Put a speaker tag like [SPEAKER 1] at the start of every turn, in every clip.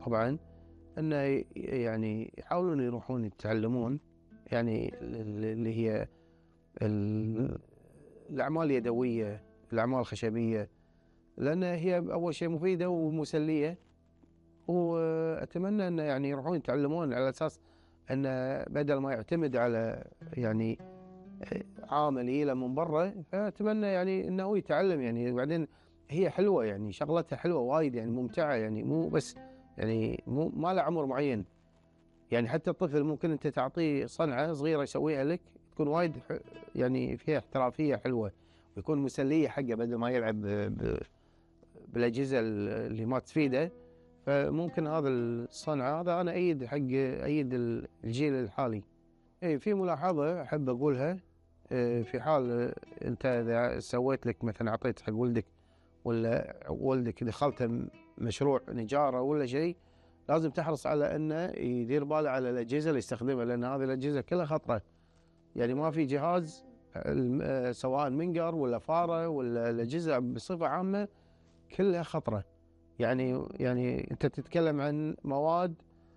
[SPEAKER 1] طبعًا إنه يعني يحاولون يروحون يتعلمون يعني اللي هي ال الأعمال اليدوية، الأعمال الخشبية، لأن هي أول شيء مفيدة ومسلية، وأتمنى إنه يعني يروحون يتعلمون على أساس إنه بدل ما يعتمد على يعني عامل يجي له من برا، فأتمنى يعني إنه هو يتعلم يعني. وبعدين هي حلوة يعني، شغلتها حلوة وايد يعني، ممتعة يعني، مو بس يعني مو ما لها عمر معين. يعني حتى الطفل ممكن أنت تعطيه صنعة صغيرة يسويها لك، تكون وايد يعني فيها احترافية حلوة، ويكون مسلية حقه بدل ما يلعب بالأجهزة اللي ما تفيده. فممكن هذا الصنعة هذا أنا أيد الجيل الحالي. إي في ملاحظة أحب أقولها، في حال أنت إذا سويت لك مثلا أعطيت حق ولدك ولا ولدك دخلته مشروع نجارة ولا شيء، لازم تحرص على انه يدير باله على الاجهزه اللي يستخدمها، لان هذه الاجهزه كلها خطره. يعني ما في جهاز سواء منقر ولا فاره ولا الاجهزه بصفه عامه كلها خطره. يعني انت تتكلم عن مواد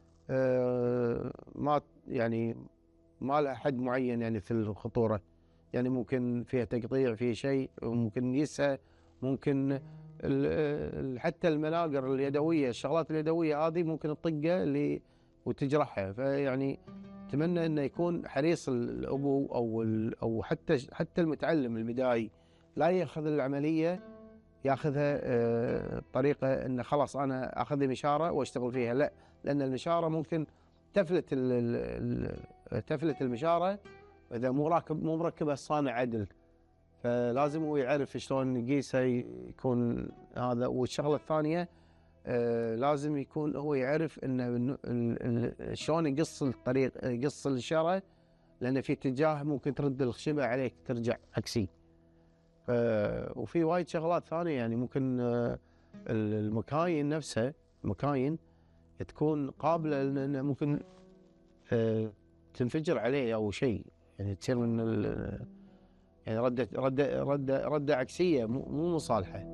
[SPEAKER 1] ما يعني ما لها حد معين يعني في الخطوره. يعني ممكن فيها تقطيع، فيه شيء ممكن يسهى، ممكن حتى المناقر اليدويه، الشغلات اليدويه هذه ممكن تطقه وتجرحها. فيعني اتمنى انه يكون حريص الابو او حتى المتعلم البدايي لا ياخذ العمليه، ياخذها بطريقه انه خلاص انا اخذ لي مشاره واشتغل فيها، لا. لان المشاره ممكن تفلت تفلت المشاره اذا مو مركبها الصانع عدل. فلازم هو يعرف شلون يقيسها يكون هذا. والشغله الثانيه لازم يكون هو يعرف انه شلون يقص الطريق، يقص الشاره، لان في اتجاه ممكن ترد الخشبه عليك ترجع عكسي. وفي وايد شغلات ثانيه يعني ممكن المكاين نفسها، المكاين تكون قابله لان ممكن تنفجر عليه او شيء، يعني تصير من يعني ردة عكسية مو مصالحة.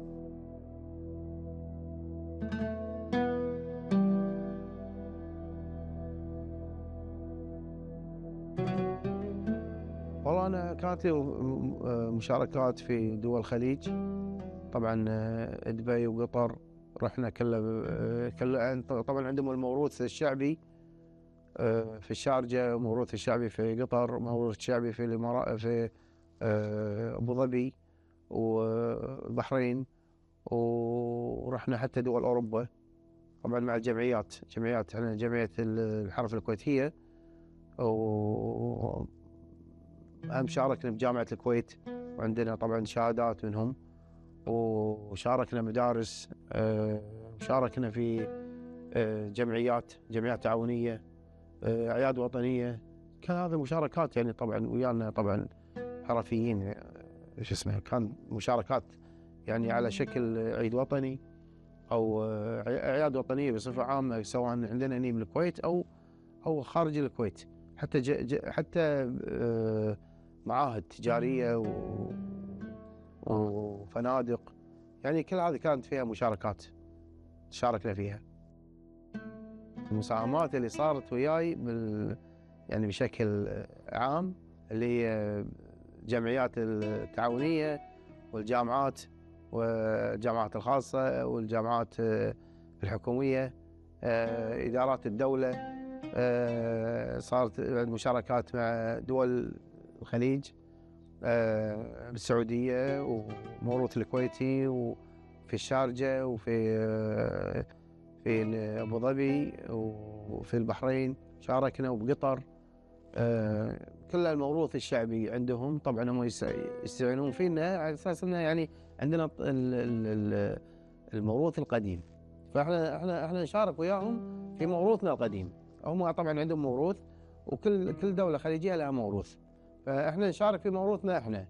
[SPEAKER 1] والله أنا كانت لي مشاركات في دول الخليج، طبعا دبي وقطر. رحنا طبعا عندهم الموروث الشعبي في الشارجة، موروث الشعبي في قطر، موروث الشعبي في الإمارات، في أبو ظبي والبحرين. ورحنا حتى دول أوروبا طبعا مع جمعيات احنا جمعية الحرف الكويتية، وهم شاركنا بجامعة الكويت وعندنا طبعا شهادات منهم. وشاركنا مدارس، شاركنا في جمعيات تعاونية، أعياد وطنية. كان هذا مشاركات يعني طبعا ويانا طبعا حرفيين، شو اسمه، كان مشاركات يعني على شكل عيد وطني او اعياد وطنيه بصفه عامه، سواء عندنا هنا بالكويت او خارج الكويت. حتى معاهد تجاريه وفنادق، يعني كل هذه كانت فيها مشاركات شاركنا فيها. المساهمات اللي صارت وياي يعني بشكل عام اللي هي الجمعيات التعاونيه والجامعات والجامعات الخاصة والجامعات الحكومية، إدارات الدولة. صارت مشاركات مع دول الخليج، بالسعودية وموروث الكويتي، وفي الشارجة، وفي في أبو ظبي، وفي البحرين شاركنا، وبقطر. كل الموروث الشعبي عندهم طبعا هم يستعينون فينا على اساس انه يعني عندنا الموروث القديم. فاحنا نشارك وياهم في موروثنا القديم. هم طبعا عندهم موروث، وكل دوله خليجيه لها موروث، فاحنا نشارك في موروثنا احنا.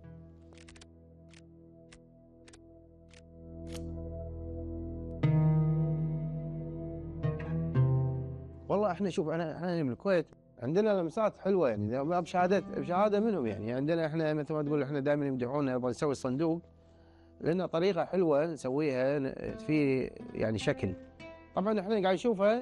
[SPEAKER 1] والله احنا شوف، احنا من الكويت عندنا لمسات حلوه يعني بشهاده منهم. يعني عندنا احنا مثل ما تقول احنا دائما يمدحونا نبغى نسوي الصندوق، لان طريقه حلوه نسويها في يعني شكل. طبعا احنا قاعد نشوفها